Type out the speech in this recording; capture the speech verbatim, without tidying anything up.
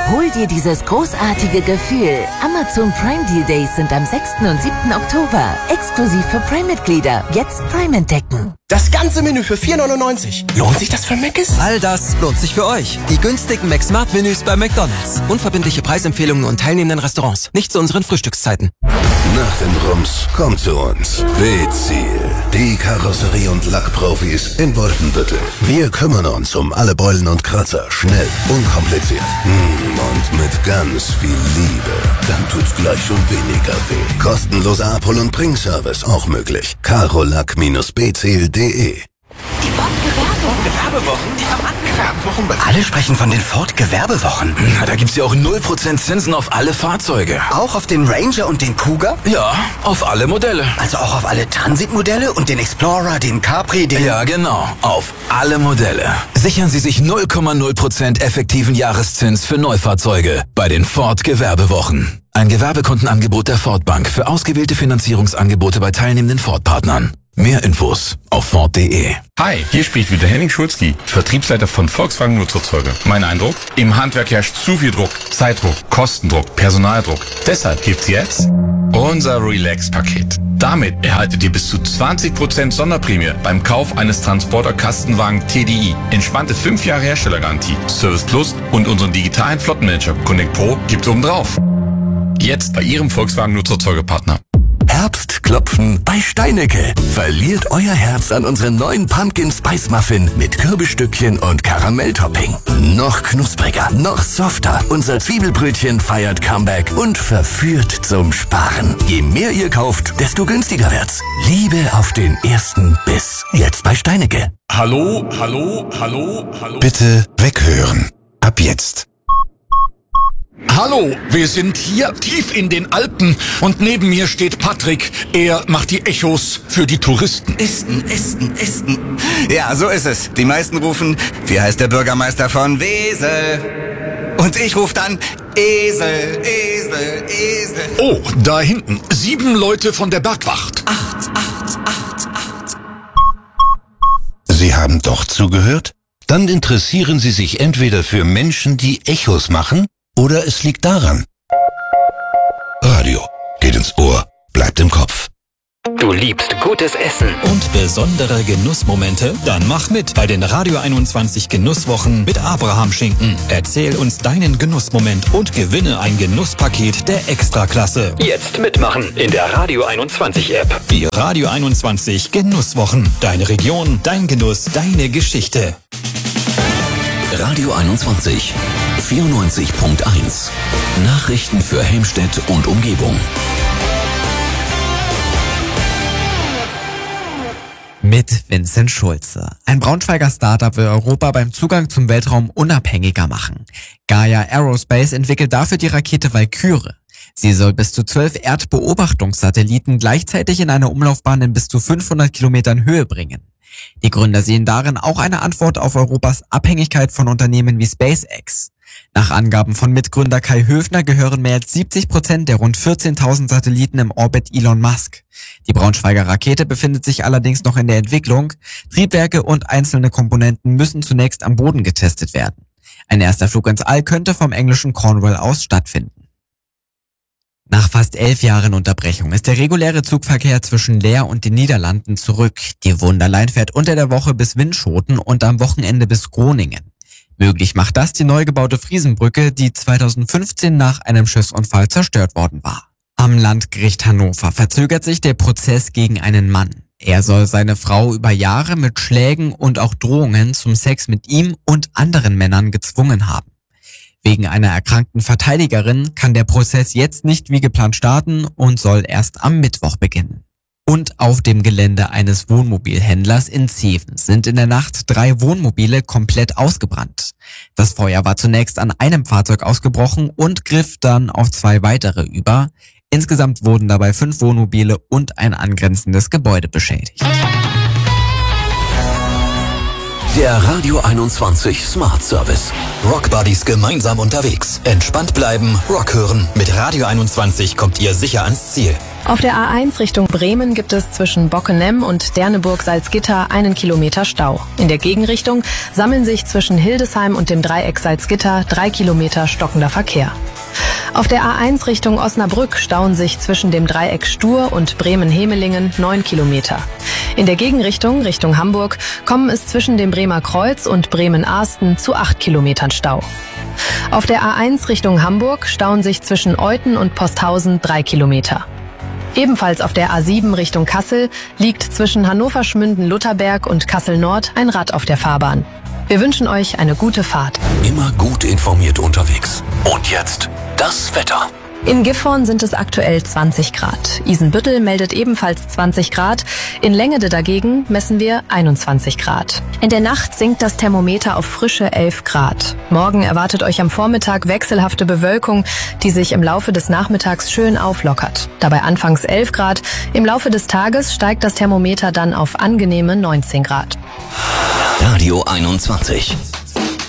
Hol dir dieses großartige Gefühl. Amazon Prime Deal Days sind am sechsten und siebten Oktober. Exklusiv für Prime-Mitglieder. Jetzt Prime entdecken. Das ganze Menü für vier neunundneunzig. Lohnt sich das für Mc's? All das lohnt sich für euch. Die günstigen McSmart-Menüs bei McDonald's. Unverbindliche Preisempfehlungen und teilnehmenden Restaurants. Nicht zu unseren Frühstückszeiten. Nach dem Rums kommt zu uns B-Ziel. Die Karosserie- und Lackprofis in Wolfenbüttel. Wir kümmern uns um alle Beulen und Kratzer. Schnell, unkompliziert. Und mit ganz viel Liebe. Dann tut's gleich schon weniger weh. Kostenloser Abhol- und Bringservice auch möglich. karolack B ziel punkt de. Die Ford-Gewerbewochen. Gewerbewochen? Die haben Gewerbewochen bei... Alle sprechen von den Ford-Gewerbewochen. Na, da gibt's ja auch null Prozent Zinsen auf alle Fahrzeuge. Auch auf den Ranger und den Cougar? Ja, auf alle Modelle. Also auch auf alle Transit-Modelle und den Explorer, den Capri, den... Ja, genau. Auf alle Modelle. Sichern Sie sich null Komma null Prozent effektiven Jahreszins für Neufahrzeuge bei den Ford-Gewerbewochen. Ein Gewerbekundenangebot der Ford Bank für ausgewählte Finanzierungsangebote bei teilnehmenden Ford-Partnern. Mehr Infos auf Ford punkt de. Hi, hier spricht wieder Henning Schulzki, Vertriebsleiter von Volkswagen Nutzfahrzeuge. Mein Eindruck? Im Handwerk herrscht zu viel Druck, Zeitdruck, Kostendruck, Personaldruck. Deshalb gibt's jetzt unser Relax-Paket. Damit erhaltet ihr bis zu zwanzig Prozent Sonderprämie beim Kauf eines Transporter-Kastenwagen T D I. Entspannte fünf Jahre Herstellergarantie, Service Plus und unseren digitalen Flottenmanager Connect Pro gibt's oben drauf. Jetzt bei Ihrem Volkswagen Nutzfahrzeuge-Partner. Herbstklopfen bei Steinecke. Verliert euer Herz an unseren neuen Pumpkin Spice Muffin mit Kürbisstückchen und Karamelltopping. Noch knuspriger, noch softer. Unser Zwiebelbrötchen feiert Comeback und verführt zum Sparen. Je mehr ihr kauft, desto günstiger wird's. Liebe auf den ersten Biss. Jetzt bei Steinecke. Hallo, hallo, hallo, hallo. Bitte weghören. Ab jetzt. Hallo, wir sind hier tief in den Alpen und neben mir steht Patrick. Er macht die Echos für die Touristen. Esten, Esten, Esten. Ja, so ist es. Die meisten rufen, wie heißt der Bürgermeister von Wesel? Und ich rufe dann, Esel, Esel, Esel. Oh, da hinten. Sieben Leute von der Bergwacht. Acht, acht, acht, acht. Sie haben doch zugehört? Dann interessieren Sie sich entweder für Menschen, die Echos machen, oder es liegt daran. Radio geht ins Ohr, bleibt im Kopf. Du liebst gutes Essen und besondere Genussmomente? Dann mach mit bei den Radio einundzwanzig Genusswochen mit Abraham Schinken. Erzähl uns deinen Genussmoment und gewinne ein Genusspaket der Extraklasse. Jetzt mitmachen in der Radio einundzwanzig App. Die Radio einundzwanzig Genusswochen. Deine Region, dein Genuss, deine Geschichte. Radio einundzwanzig. vierundneunzig Komma eins. Nachrichten für Helmstedt und Umgebung. Mit Vincent Schulze. Ein Braunschweiger Startup will Europa beim Zugang zum Weltraum unabhängiger machen. Gaia Aerospace entwickelt dafür die Rakete Valkyrie. Sie soll bis zu zwölf Erdbeobachtungssatelliten gleichzeitig in eine Umlaufbahn in bis zu fünfhundert Kilometern Höhe bringen. Die Gründer sehen darin auch eine Antwort auf Europas Abhängigkeit von Unternehmen wie SpaceX. Nach Angaben von Mitgründer Kai Höfner gehören mehr als siebzig Prozent der rund vierzehntausend Satelliten im Orbit Elon Musk. Die Braunschweiger Rakete befindet sich allerdings noch in der Entwicklung. Triebwerke und einzelne Komponenten müssen zunächst am Boden getestet werden. Ein erster Flug ins All könnte vom englischen Cornwall aus stattfinden. Nach fast elf Jahren Unterbrechung ist der reguläre Zugverkehr zwischen Leer und den Niederlanden zurück. Die Wunderline fährt unter der Woche bis Winschoten und am Wochenende bis Groningen. Möglich macht das die neu gebaute Friesenbrücke, die zweitausendfünfzehn nach einem Schiffsunfall zerstört worden war. Am Landgericht Hannover verzögert sich der Prozess gegen einen Mann. Er soll seine Frau über Jahre mit Schlägen und auch Drohungen zum Sex mit ihm und anderen Männern gezwungen haben. Wegen einer erkrankten Verteidigerin kann der Prozess jetzt nicht wie geplant starten und soll erst am Mittwoch beginnen. Und auf dem Gelände eines Wohnmobilhändlers in Zeven sind in der Nacht drei Wohnmobile komplett ausgebrannt. Das Feuer war zunächst an einem Fahrzeug ausgebrochen und griff dann auf zwei weitere über. Insgesamt wurden dabei fünf Wohnmobile und ein angrenzendes Gebäude beschädigt. Der Radio einundzwanzig Smart Service. Rock Buddies gemeinsam unterwegs. Entspannt bleiben, Rock hören. Mit Radio einundzwanzig kommt ihr sicher ans Ziel. Auf der A eins Richtung Bremen gibt es zwischen Bockenem und Derneburg-Salzgitter einen Kilometer Stau. In der Gegenrichtung sammeln sich zwischen Hildesheim und dem Dreieck Salzgitter drei Kilometer stockender Verkehr. Auf der A eins Richtung Osnabrück stauen sich zwischen dem Dreieck Stur und Bremen-Hemelingen neun Kilometer. In der Gegenrichtung, Richtung Hamburg, kommen es zwischen dem Bremer Kreuz und Bremen-Arsten zu acht Kilometern Stau. Auf der A eins Richtung Hamburg stauen sich zwischen Euthen und Posthausen drei Kilometer. Ebenfalls auf der A sieben Richtung Kassel liegt zwischen Hannover-Schmünden-Lutherberg und Kassel-Nord ein Rad auf der Fahrbahn. Wir wünschen euch eine gute Fahrt. Immer gut informiert unterwegs. Und jetzt das Wetter. In Gifhorn sind es aktuell zwanzig Grad. Isenbüttel meldet ebenfalls zwanzig Grad. In Längede dagegen messen wir einundzwanzig Grad. In der Nacht sinkt das Thermometer auf frische elf Grad. Morgen erwartet euch am Vormittag wechselhafte Bewölkung, die sich im Laufe des Nachmittags schön auflockert. Dabei anfangs elf Grad. Im Laufe des Tages steigt das Thermometer dann auf angenehme neunzehn Grad. Radio einundzwanzig.